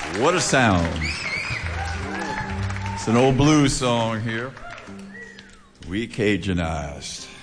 What a sound. It's an old blues song here. Recajunized.